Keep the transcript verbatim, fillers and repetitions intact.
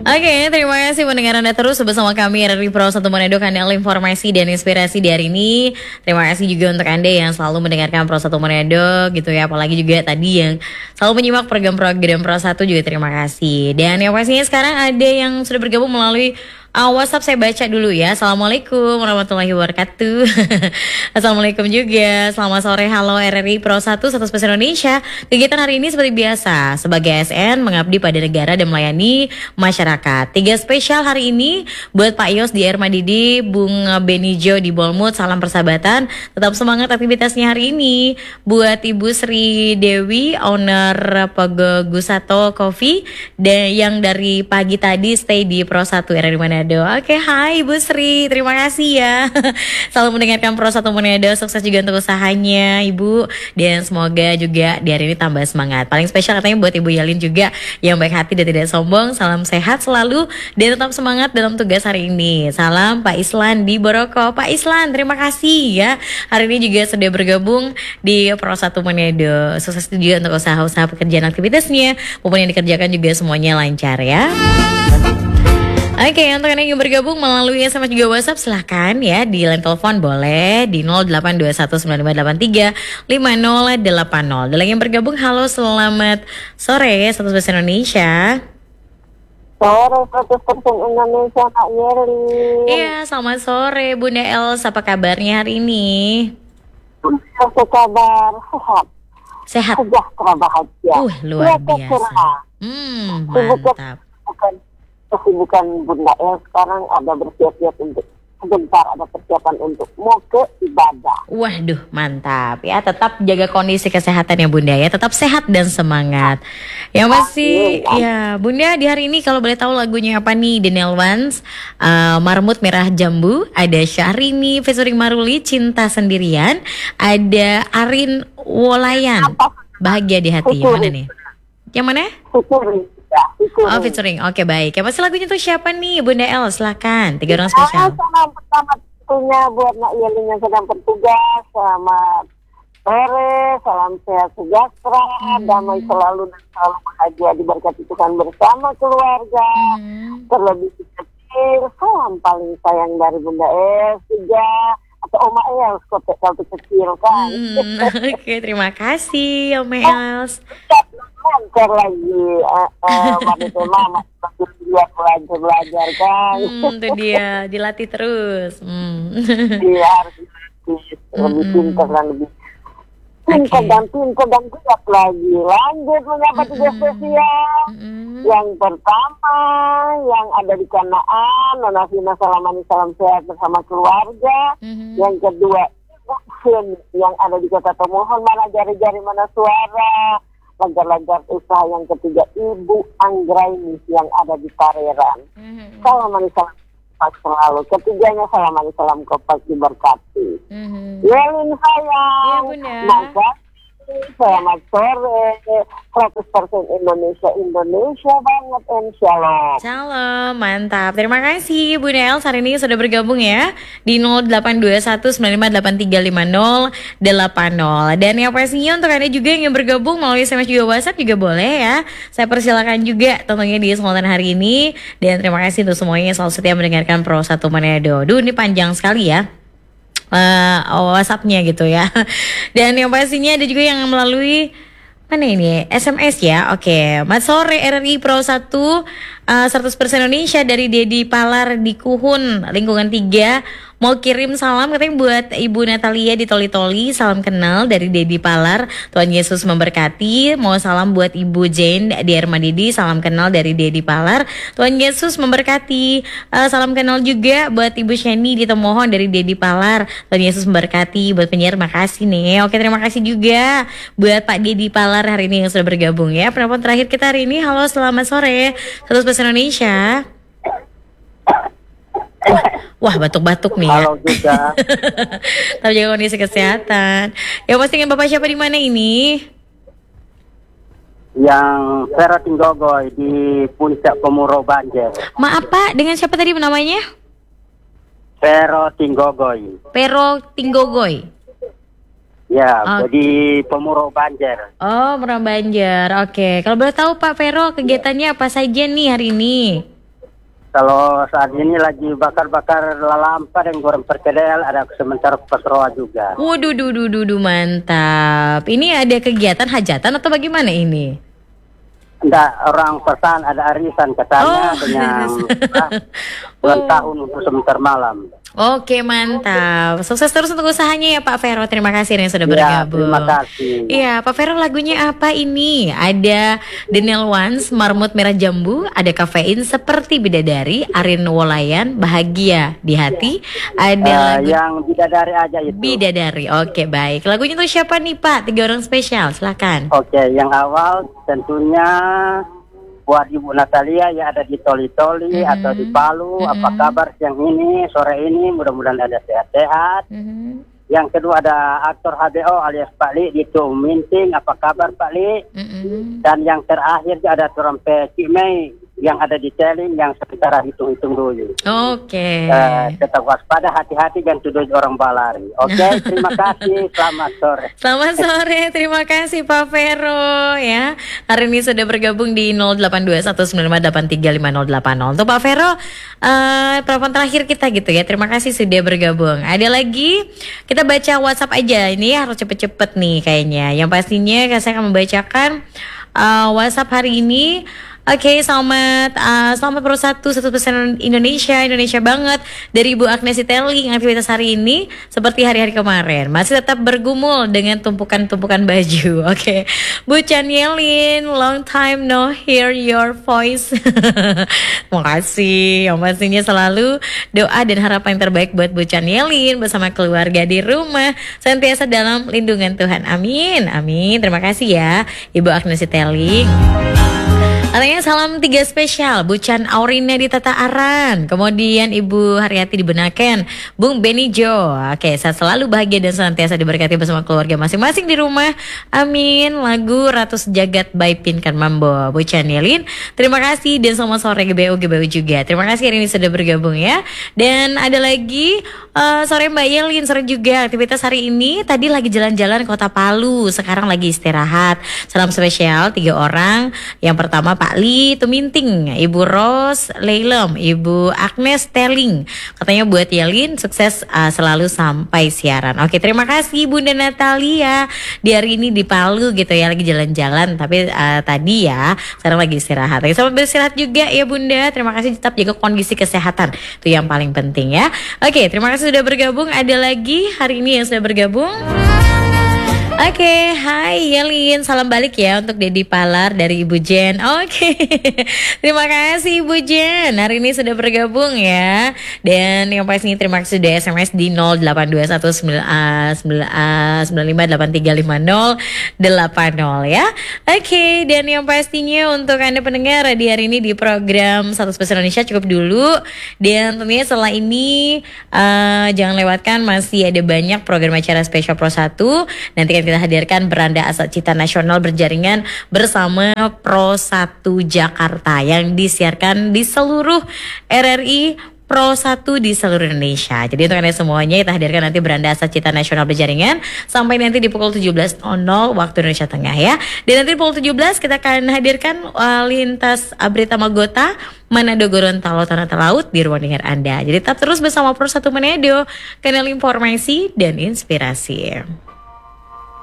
Oke, terima kasih pendengar Anda terus bersama kami R R I Pro satu Manado, kanal informasi dan inspirasi di hari ini. Terima kasih juga untuk Anda yang selalu mendengarkan Pro satu Manado gitu ya. Apalagi juga tadi yang selalu menyimak program-program Pro satu juga terima kasih. Dan yang pastinya sekarang ada yang sudah bergabung melalui Uh, WhatsApp saya baca dulu ya. Assalamualaikum warahmatullahi wabarakatuh. Assalamualaikum juga. Selamat sore, halo R R I Pro satu satu Spesial Indonesia. Kegiatan hari ini seperti biasa, sebagai A S N mengabdi pada negara dan melayani masyarakat. Tiga spesial hari ini buat Pak Yos di Air Madidi, Bung Benijo di Bolmut, salam persahabatan. Tetap semangat aktivitasnya hari ini. Buat Ibu Sri Dewi, owner Pogo Gusato Coffee, dan yang dari pagi tadi stay di Pro satu R R I Manado. Oke, hai Ibu Sri, terima kasih ya. Selalu mendengarkan Pro satu Manado, sukses juga untuk usahanya Ibu. Dan semoga juga di hari ini tambah semangat. Paling spesial katanya buat Ibu Yalin juga, yang baik hati dan tidak sombong. Salam sehat selalu dan tetap semangat dalam tugas hari ini. Salam Pak Islan di Boroko. Pak Islan, terima kasih ya. Hari ini juga sudah bergabung di Pro satu Manado. Sukses juga untuk usaha-usaha pekerjaan aktivitasnya. Maupun yang dikerjakan juga semuanya lancar ya. Oke, untuk Anda yang bergabung melalui S M S juga WhatsApp, silahkan ya. Di line telepon boleh di nol delapan dua satu sembilan lima delapan tiga lima nol delapan nol. Dan yang bergabung, halo selamat sore satu Spesial Indonesia. Sore satu Spesial Indonesia, Kak Yerli. Iya, selamat sore Bunda Els, apa kabarnya hari ini? Apa kabar? Sehat. Sehat. Sejahtera, bahagia. Uh, luar biasa. Hmm, mantap. Bukan kesibukan Bunda El sekarang ada bersiap-siap untuk sebentar, ada persiapan untuk mau ke ibadah. Waduh, mantap ya. Tetap jaga kondisi kesehatan ya Bunda ya. Tetap sehat dan semangat. Yang masih ya Bunda, di hari ini kalau boleh tahu lagunya apa nih? The Nail Ones, uh, Marmut Merah Jambu, ada Syahrini featuring Maruli, Cinta Sendirian, ada Arin Wolayan, Bahagia di Hati. Yang mana nih? Yang mana? Syukuri. Oh, featuring. Oke, baik. Ya, pasti lagunya tuh siapa nih? Bunda El, silakan. Tiga orang spesial. Salam pertama tentunya buat Nak Yelin yang sedang bertugas. Selamat sore, salam sehat sejahtera, hmm. damai selalu dan selalu bahagia, diberkati Tuhan bersama keluarga. Hmm. Terlebih kecil, salam paling sayang dari Bunda El juga. Atau Oma Els, kalau kecil kan. Hmm, Oke, okay, terima kasih Oma Els. Lancar lagi, uh, uh, wanita mama dia belajar belajar kan. Hmm, itu dia dilatih terus. Hmm. Dia harus lebih lebih pintar dan lebih pintar okay. dan pintar dan kuat lagi. Lanjut menyapa tiga spesial. Mm-hmm. Yang pertama yang ada di Kanaan, Nona Vina Salamani, salam sehat bersama keluarga. Mm-hmm. Yang kedua yang ada di Kota Tomohon, mana jari-jari mana suara. Lancar-lancar usaha. Yang ketiga Ibu Anggraini yang ada di Pareran. Mm-hmm. Salam manis salam kopak selalu. Ketiganya salam manis salam kopak diberkati. Mm-hmm. Yelin sayang. Iya Bunda. Selamat sore. seratus persen Indonesia Indonesia banget. Shalom. Shalom, mantap. Terima kasih Bunda Els hari ini sudah bergabung ya di nol delapan dua satu sembilan lima delapan tiga lima nol delapan nol. Dan yang pastinya untuk Anda juga yang bergabung melalui S M S juga WhatsApp juga boleh ya. Saya persilakan juga tentunya di kesempatan hari ini. Dan terima kasih untuk semuanya yang selalu setia mendengarkan Pro satu Manado. Duh, ini panjang sekali ya uh, WhatsAppnya gitu ya. Dan yang pastinya ada juga yang melalui mana ini? S M S ya. Oke. Selamat sore R R I Pro satu uh, seratus persen Indonesia dari Dedi Palar di Kuhun, lingkungan tiga. Mau kirim salam katanya buat Ibu Natalia di Toli-Toli. Salam kenal dari Dedi Palar. Tuhan Yesus memberkati. Mau salam buat Ibu Jane di Air Madidi. Salam kenal dari Dedi Palar. Tuhan Yesus memberkati. Uh, salam kenal juga buat Ibu Sheni di Tomohon dari Dedi Palar. Tuhan Yesus memberkati. Buat penyiar makasih nih. Oke, terima kasih juga buat Pak Dedi Palar hari ini yang sudah bergabung ya. Penelpon terakhir kita hari ini. Halo, selamat sore. seratus persen Indonesia. Wah, batuk-batuk nih ya. Halo juga. Tahu jaga kondisi kesehatan. Ya, postingan Bapak siapa di mana ini? Yang Vero Tinggogoy di Puncak Pemuro Banjar. Maaf Pak, dengan siapa tadi namanya? Vero Tinggogoy. Pero Tinggogoy. Ya, okay. Jadi Pemuro Banjar. Oh, Pemuro Banjar. Oke. Okay. Kalau boleh tahu Pak Vero, kegiatannya apa saja nih hari ini? Kalau saat ini lagi bakar-bakar lalampa dan goreng perkedel, ada sementara kupas roa juga. Waduh, duh, duh, duh, duh, mantap. Ini ada kegiatan hajatan atau bagaimana ini? Enggak, orang pesan ada arisan katanya Oh, dengan arisan. ulang Oh. tahun untuk sebentar malam. Oke, mantap. Sukses terus untuk usahanya ya Pak Vero. Terima kasih yang sudah Ya, bergabung. terima kasih. Iya, Pak Vero, lagunya apa ini? Ada Daniel Wans, Marmut Merah Jambu, ada Kafein Seperti Bidadari, Arin Wolayan, Bahagia di Hati, ada Eh, lagu yang bidadari aja itu. Bidadari. Oke, baik. Lagunya tuh siapa nih Pak? Tiga orang spesial, silakan. Oke, yang awal tentunya buat Ibu Natalia yang ada di Toli-Toli Mhm. atau di Palu. Mhm. Apa kabar siang ini, sore ini? Mudah-mudahan ada sehat-sehat. Mhm. Yang kedua ada aktor H B O alias Pak Li di Tuh Minting. Apa kabar Pak Li? Mhm. Dan yang terakhir ada trompet Cik Mei yang ada di Teling yang sementara hitung-hitung dulu. Oke. Eh, tetap waspada, hati-hati dan tuduh orang balari. Oke, terima kasih. Selamat sore. Selamat sore, terima kasih Pak Vero ya. Hari ini sudah bergabung di nol delapan dua satu sembilan lima delapan tiga lima nol delapan nol. Untuk Pak Vero, eh telepon terakhir kita gitu ya. Terima kasih sudah bergabung. Ada lagi, kita baca WhatsApp aja. Ini harus cepet-cepet nih kayaknya. Yang pastinya saya akan membacakan eh, WhatsApp hari ini. Oke, selamat uh, selamat Pro satu satu persen Indonesia, Indonesia banget dari Ibu Agnes Teling. Aktivitas hari ini seperti hari-hari kemarin, masih tetap bergumul dengan tumpukan-tumpukan baju. Oke, Bu Chan Yelin, long time no hear your voice. Makasih, yang pastinya selalu doa dan harapan yang terbaik buat Bu Chan Yelin bersama keluarga di rumah, senantiasa dalam lindungan Tuhan. Amin, amin. Terima kasih ya Ibu Agnes Teling. Katanya salam tiga spesial, Bu Chan Aurina di Tata Aran, kemudian Ibu Haryati di Benaken, Bung Benny Jo. Oke, saya selalu bahagia dan senantiasa diberkati bersama keluarga masing-masing di rumah. Amin. Lagu Ratu Sejagat by Pinkan Mambo. Bu Chan Yelin, terima kasih dan selamat sore G B U G B U juga. Terima kasih hari ini sudah bergabung ya. Dan ada lagi uh, sore Mbak Yelin, sore juga. Aktivitas hari ini tadi lagi jalan-jalan Kota Palu, sekarang lagi istirahat. Salam spesial tiga orang. Yang pertama Pak Li Tuminting, Ibu Ros Leilem, Ibu Agnes Teling. Katanya buat Yelin sukses uh, selalu sampai siaran. Oke, terima kasih Bunda Natalia. Di hari ini di Palu gitu ya, lagi jalan-jalan. Tapi uh, tadi ya sekarang lagi istirahat. Oke, selamat beristirahat juga ya Bunda. Terima kasih, tetap jaga kondisi kesehatan. Itu yang paling penting ya. Oke, terima kasih sudah bergabung. Ada lagi hari ini yang sudah bergabung. Oke, hai Yelin, salam balik ya untuk Dedi Palar dari Ibu Jen. Oke, terima kasih Ibu Jen, hari ini sudah bergabung ya. Dan yang pastinya terima kasih sudah S M S di nol delapan dua satu sembilan lima delapan tiga lima nol delapan nol ya. Oke, dan yang pastinya untuk Anda pendengar di hari ini di program satu Spesial Indonesia cukup dulu. Dan tentunya setelah ini uh, jangan lewatkan, masih ada banyak program acara spesial Pro satu. Nanti kan kita hadirkan Beranda Asal Cita Nasional berjaringan bersama Pro satu Jakarta yang disiarkan di seluruh R R I Pro satu di seluruh Indonesia. Jadi untuk Anda semuanya kita hadirkan nanti Beranda Asal Cita Nasional berjaringan sampai nanti di pukul tujuh belas waktu Indonesia Tengah ya. Dan nanti di pukul tujuh belas kita akan hadirkan uh, lintas uh, berita Magota Manado Gorontalo Tanah Laut di ruang dengar Anda. Jadi tetap terus bersama Pro satu Manado, kanal informasi dan inspirasi.